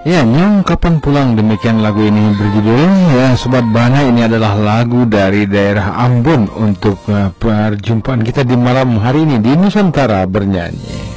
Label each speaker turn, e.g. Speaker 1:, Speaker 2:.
Speaker 1: Ya, Nyong kapan pulang, demikian lagu ini berjudul. Ya, Sobat Bana, ini adalah lagu dari daerah Ambon untuk perjumpaan kita di malam hari ini di Nusantara Bernyanyi.